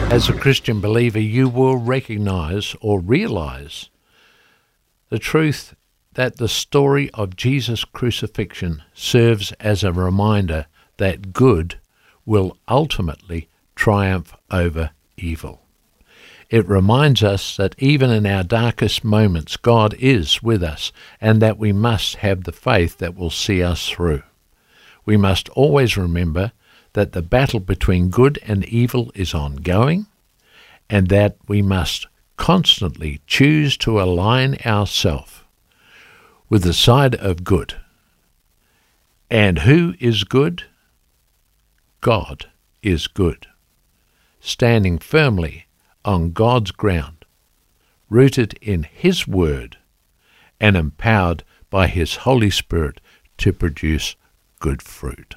As a Christian believer, you will recognize or realize the truth that the story of Jesus' crucifixion serves as a reminder that good will ultimately triumph over evil. It reminds us that even in our darkest moments, God is with us, and that we must have the faith that will see us through. We must always remember that the battle between good and evil is ongoing, and that we must constantly choose to align ourselves with the side of good. And who is good? God is good. Standing firmly on God's ground, rooted in His Word, and empowered by His Holy Spirit to produce good fruit.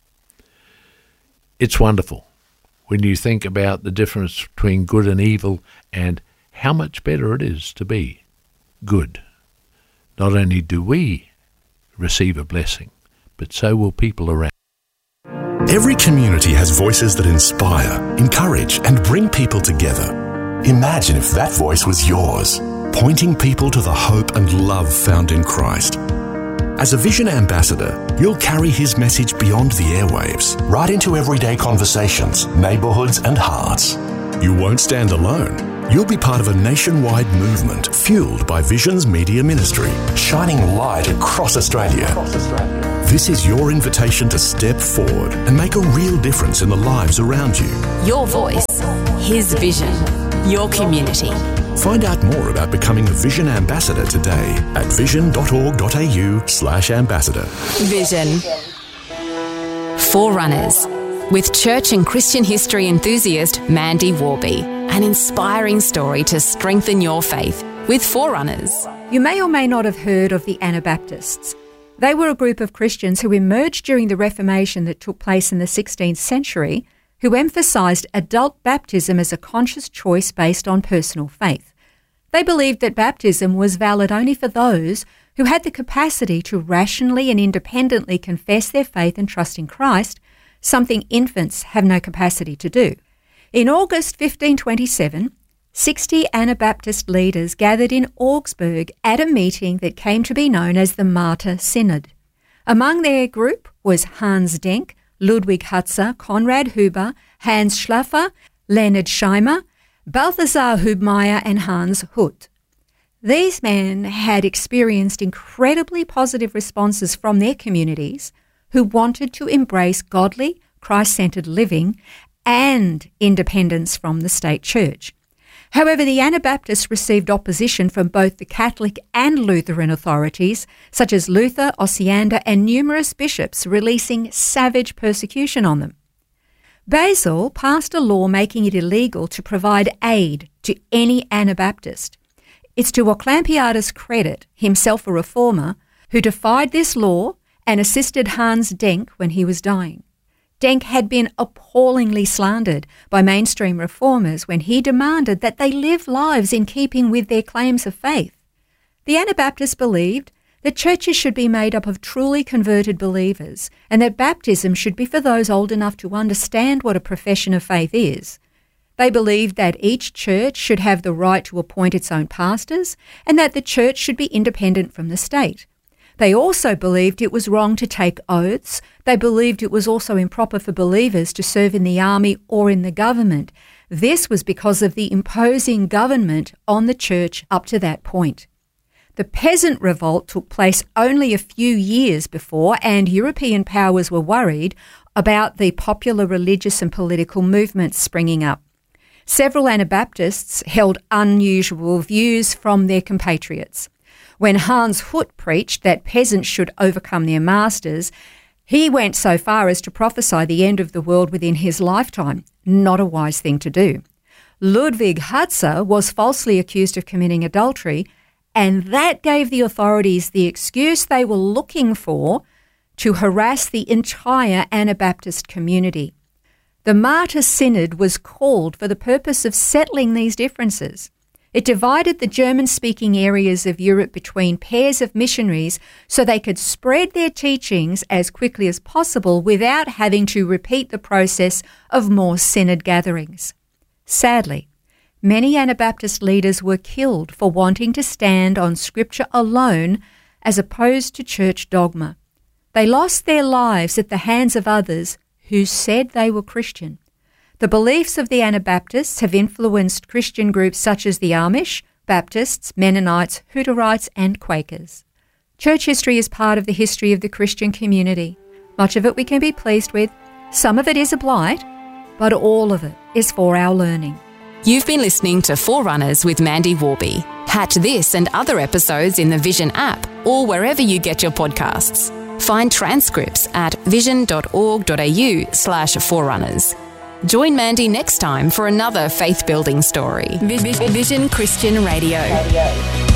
It's wonderful when you think about the difference between good and evil and how much better it is to be good. Not only do we receive a blessing, but so will people around. Every community has voices that inspire, encourage, and bring people together. Imagine if that voice was yours, pointing people to the hope and love found in Christ. As a Vision Ambassador, you'll carry His message beyond the airwaves, right into everyday conversations, neighbourhoods, and hearts. You won't stand alone. You'll be part of a nationwide movement fueled by Vision's media ministry, shining light across Australia. This is your invitation to step forward and make a real difference in the lives around you. Your voice, His vision, your community. Find out more about becoming a Vision Ambassador today at vision.org.au/ambassador. Vision. Forerunners, with church and Christian history enthusiast Mandy Warby. An inspiring story to strengthen your faith with Forerunners. You may or may not have heard of the Anabaptists. They were a group of Christians who emerged during the Reformation that took place in the 16th century, who emphasised adult baptism as a conscious choice based on personal faith. They believed that baptism was valid only for those who had the capacity to rationally and independently confess their faith and trust in Christ, something infants have no capacity to do. In August 1527, 60 Anabaptist leaders gathered in Augsburg at a meeting that came to be known as the Martyr Synod. Among their group was Hans Denk, Ludwig Hutzer, Konrad Huber, Hans Schlaffer, Leonard Scheimer, Balthasar Hubmeier and Hans Hut. These men had experienced incredibly positive responses from their communities who wanted to embrace godly, Christ-centered living and independence from the state church. However, the Anabaptists received opposition from both the Catholic and Lutheran authorities, such as Luther, Osiander, and numerous bishops, releasing savage persecution on them. Basil passed a law making it illegal to provide aid to any Anabaptist. It's to Oclampiada's credit, himself a reformer, who defied this law and assisted Hans Denk when he was dying. Denk had been appallingly slandered by mainstream reformers when he demanded that they live lives in keeping with their claims of faith. The Anabaptists believed that churches should be made up of truly converted believers and that baptism should be for those old enough to understand what a profession of faith is. They believed that each church should have the right to appoint its own pastors and that the church should be independent from the state. They also believed it was wrong to take oaths. They believed it was also improper for believers to serve in the army or in the government. This was because of the imposing government on the church up to that point. The peasant revolt took place only a few years before, and European powers were worried about the popular religious and political movements springing up. Several Anabaptists held unusual views from their compatriots. When Hans Hut preached that peasants should overcome their masters, he went so far as to prophesy the end of the world within his lifetime. Not a wise thing to do. Ludwig Hutzer was falsely accused of committing adultery, and that gave the authorities the excuse they were looking for to harass the entire Anabaptist community. The Martyr Synod was called for the purpose of settling these differences. It divided the German-speaking areas of Europe between pairs of missionaries so they could spread their teachings as quickly as possible without having to repeat the process of more synod gatherings. Sadly, many Anabaptist leaders were killed for wanting to stand on Scripture alone as opposed to church dogma. They lost their lives at the hands of others who said they were Christian. The beliefs of the Anabaptists have influenced Christian groups such as the Amish, Baptists, Mennonites, Hutterites, and Quakers. Church history is part of the history of the Christian community. Much of it we can be pleased with, some of it is a blight, but all of it is for our learning. You've been listening to Forerunners with Mandy Warby. Catch this and other episodes in the Vision app or wherever you get your podcasts. Find transcripts at vision.org.au/forerunners. Join Mandy next time for another faith-building story. Vision Christian Radio.